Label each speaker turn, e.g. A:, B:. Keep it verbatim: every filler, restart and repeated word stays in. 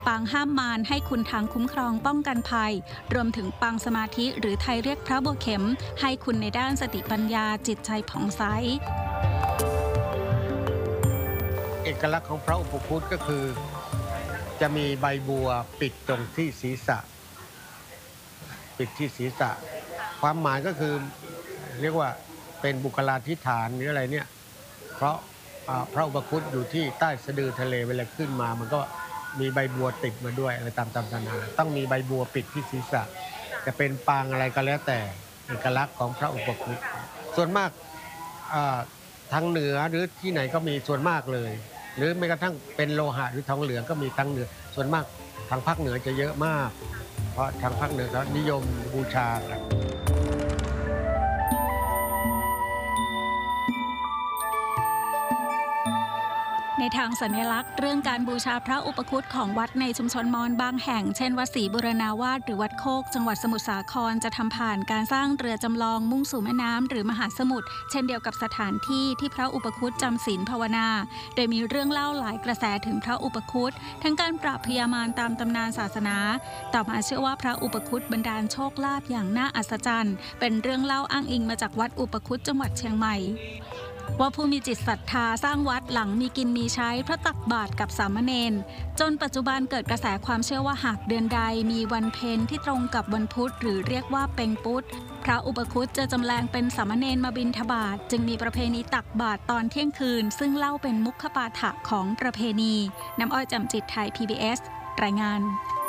A: ปางห้ามมารให้คุณทางคุ้มครองป้องกันภัยรวมถึงปางสมาธิหรือไทยเรียกพระบัวเข็มให้คุณในด้านสติปัญญาจิตใจผ่องใส
B: เอกลักษณ์ของพระอุปคุตก็คือจะมีใบบัวปิดตรงที่ศีรษะปิดที่ศีรษะความหมายก็คือเรียกว่าเป็นบุคลาธิฐานหรืออะไรเนี่ยเพราะพระอุปคุตอยู่ที่ใต้สะดือทะเลเวลาขึ้นมามันก็มีใบบัวติดมาด้วยอะไรตามตามนานาต้องมีใบบัวปิดที่ศีรษะจะเป็นปางอะไรก็แล้วแต่เอกลักษณ์ของพระอุปคุตส่วนมากทางเหนือหรือที่ไหนก็มีส่วนมากเลยหรือแม้กระทั่งเป็นโลหะหรือทองเหลืองก็มีทางเหนือส่วนมากทางภาคเหนือจะเยอะมากเพราะทางภาคเหนือเขานิยมบูชากัน
A: ในทางสัญลักษณ์เรื่องการบูชาพระอุปคุตของวัดในชุมชนมอญบางแห่งเช่นวัดศรีบูรณาวาสหรือวัดโคกจังหวัดสมุทรสาครจะทำผ่านการสร้างเรือจำลองมุ่งสู่แม่น้ำหรือมหาสมุทรเช่นเดียวกับสถานที่ที่พระอุปคุตจำศีลภาวนาโดยมีเรื่องเล่าหลายกระแสถึงพระอุปคุตทั้งการปราบพยามารตามตำนานศาสนาต่อมาเชื่อว่าพระอุปคุตบันดาลโชคลาภอย่างน่าอัศจรรย์เป็นเรื่องเล่าอ้างอิงมาจากวัดอุปคุตจังหวัดเชียงใหม่ว่าผู้มีจิตศรัทธาสร้างวัดหลังมีกินมีใช้เพราะตักบาตรกับสามเณรจนปัจจุบันเกิดกระแสความเชื่อว่าหากเดือนใดมีวันเพ็ญที่ตรงกับวันพุธหรือเรียกว่าเป็งปุตพระอุปคุตจะจำแรงเป็นสามเณรมาบิณฑบาตจึงมีประเพณีตักบาตรตอนเที่ยงคืนซึ่งเล่าเป็นมุขปาฐะของประเพณีน้ำอ้อยแจ่มจิตไทย พี บี เอส รายงาน